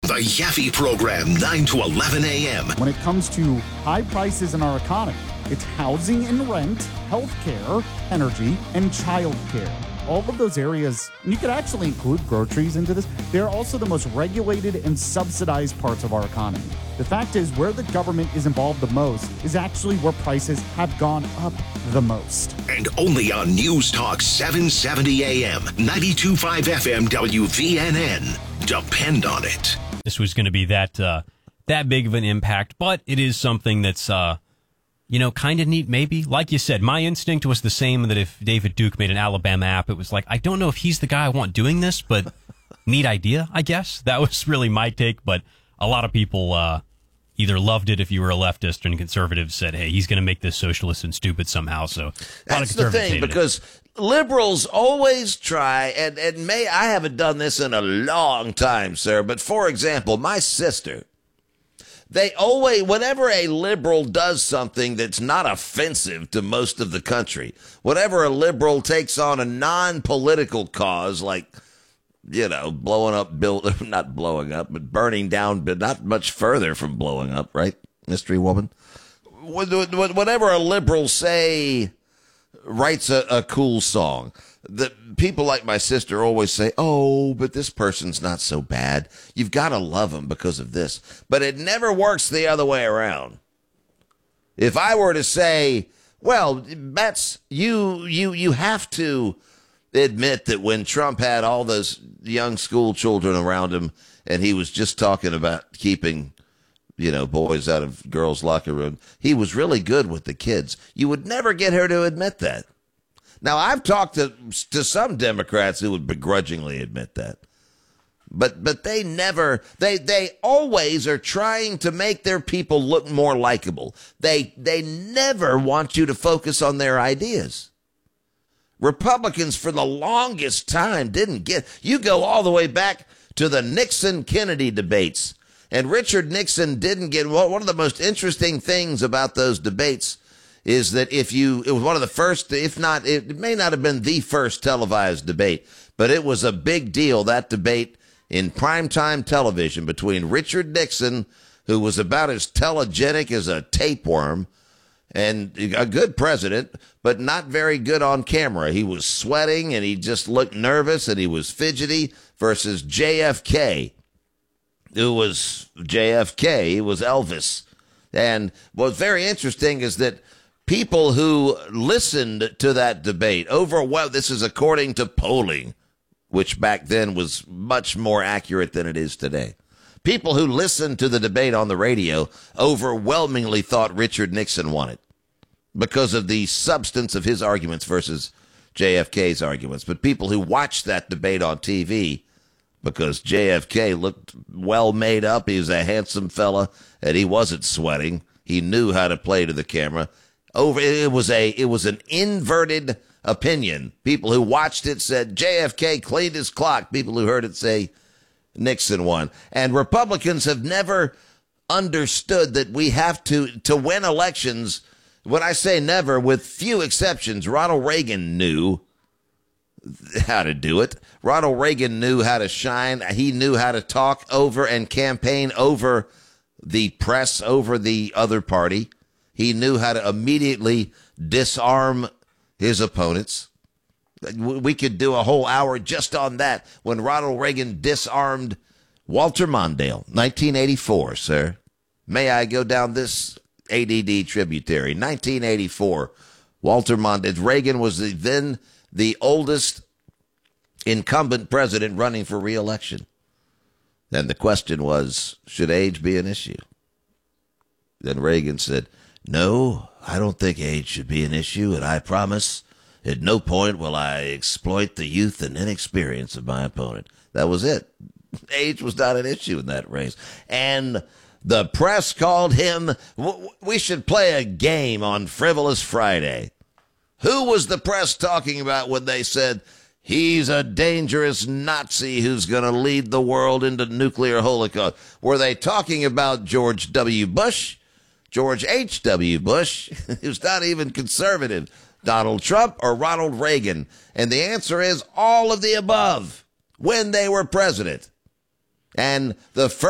The Yaffe Program, 9 to 11 a.m. When it comes to high prices in our economy, it's housing and rent, healthcare, energy, and childcare. All of those areas, and you could actually include groceries into this, they're also the most regulated and subsidized parts of our economy. The fact is, where the government is involved the most is actually where prices have gone up the most. And only on News Talk 770 AM, 92.5 FM WVNN. Depend on it. This was going to be that big of an impact, but it is something that's, kind of neat, maybe. Like you said, my instinct was the same that if David Duke made an Alabama app, it was like, I don't know if he's the guy I want doing this, but neat idea, I guess. That was really my take, but a lot of people either loved it if you were a leftist, and conservatives said, hey, he's going to make this socialist and stupid somehow. So that's the thing, because liberals always try, and I haven't done this in a long time, sir, but for example, my sister, they always, whenever a liberal does something that's not offensive to most of the country, whenever a liberal takes on a non-political cause like, blowing up, not blowing up, but burning down, but not much further from blowing up, right, mystery woman? Whenever a liberal, say, writes a cool song, the people like my sister always say, oh, but this person's not so bad. You've got to love him because of this. But it never works the other way around. If I were to say, well, that's you have to admit that when Trump had all those young school children around him and he was just talking about keeping boys out of girls' locker room, he was really good with the kids. You would never get her to admit that. Now, I've talked to some Democrats who would begrudgingly admit that. But they never, they always are trying to make their people look more likable. They never want you to focus on their ideas. Republicans for the longest time didn't get, you go all the way back to the Nixon-Kennedy debates. And Richard Nixon didn't get, one of the most interesting things about those debates is that it was one of the first, if not, it may not have been the first televised debate, but it was a big deal, that debate in primetime television between Richard Nixon, who was about as telegenic as a tapeworm, and a good president, but not very good on camera. He was sweating and he just looked nervous and he was fidgety, versus JFK. Who was JFK? He was Elvis. And what's very interesting is that people who listened to that debate, this is according to polling, which back then was much more accurate than it is today. People who listened to the debate on the radio overwhelmingly thought Richard Nixon won it because of the substance of his arguments versus JFK's arguments. But people who watched that debate on TV, because JFK looked well made up, he was a handsome fella, and he wasn't sweating. He knew how to play to the camera. It was an inverted opinion. People who watched it said JFK cleaned his clock. People who heard it say Nixon won. And Republicans have never understood that we have to win elections. When I say never, with few exceptions, Ronald Reagan knew how to do it. Ronald Reagan knew how to shine. He knew how to talk over and campaign over the press, over the other party. He knew how to immediately disarm his opponents. We could do a whole hour just on that, when Ronald Reagan disarmed Walter Mondale, 1984, sir. May I go down this ADD tributary? 1984, Walter Mondale. Reagan was then the oldest incumbent president running for re-election. Then the question was, should age be an issue? Then Reagan said, no, I don't think age should be an issue, and I promise at no point will I exploit the youth and inexperience of my opponent. That was it. Age was not an issue in that race. And the press called him, we should play a game on Frivolous Friday. Who was the press talking about when they said, he's a dangerous Nazi who's going to lead the world into nuclear holocaust? Were they talking about George W. Bush, George H.W. Bush, who's not even conservative, Donald Trump, or Ronald Reagan? And the answer is all of the above when they were president. And the